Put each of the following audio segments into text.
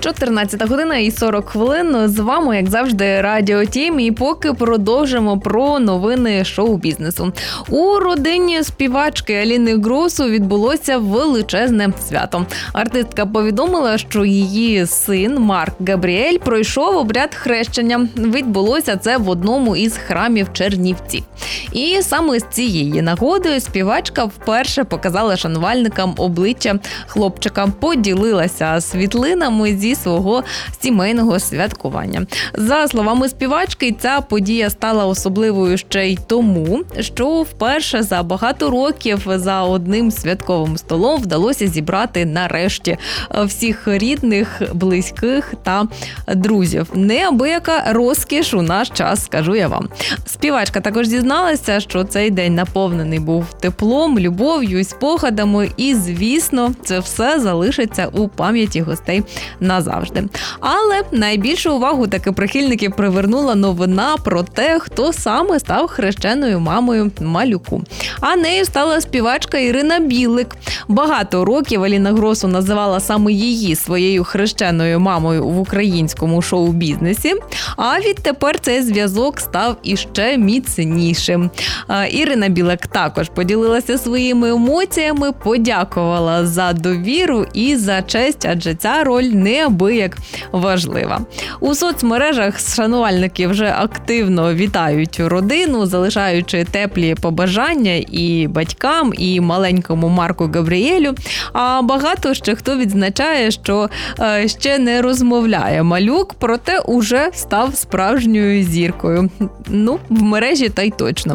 14 година і 40 хвилин. З вами, як завжди, Радіо Тім. І поки продовжимо про новини шоу-бізнесу. У родині співачки Аліни Гросу відбулося величезне свято. Артистка повідомила, що її син Марк Габріель пройшов обряд хрещення. Відбулося це в одному із храмів Чернівців. І саме з цієї нагоди співачка вперше показала шанувальникам обличчя хлопчика, поділилася світлинами зі свого сімейного святкування. За словами співачки, ця подія стала особливою ще й тому, що вперше за багато років за одним святковим столом вдалося зібрати нарешті всіх рідних, близьких та друзів. Неабияка розкіш у наш час, скажу я вам. Співачка також дізналася, що цей день наповнений був теплом, любов'ю і спогадами, і, звісно, це все залишиться у пам'яті гостей назавжди. Але найбільшу увагу таки прихильників привернула новина про те, хто саме став хрещеною мамою малюку. А нею стала співачка Ірина Білик. Багато років Аліна Гросу називала саме її своєю хрещеною мамою в українському шоу-бізнесі, а відтепер цей зв'язок став іще міцнішим. Ірина Білик також поділилася своїми емоціями, подякувала за довіру і за честь, адже ця роль неабияк важлива. У соцмережах шанувальники вже активно вітають родину, залишаючи теплі побажання і батькам, і маленькому Марку Габріелю. А багато ще хто відзначає, що ще не розмовляє малюк, проте уже став справжньою зіркою. Ну, в мережі та й точно.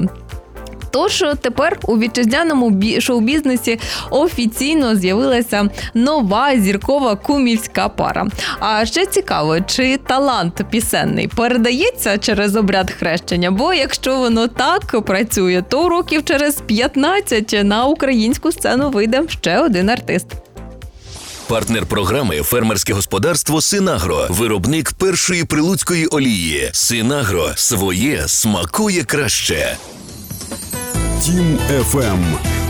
Тож тепер у вітчизняному шоу-бізнесі офіційно з'явилася нова зіркова кумівська пара. А ще цікаво, чи талант пісенний передається через обряд хрещення, бо якщо воно так працює, то років через 15 на українську сцену вийде ще один артист. Партнер програми «Фермерське господарство Синагро». Виробник першої прилуцької олії. Синагро. Своє смакує краще. Тім FM.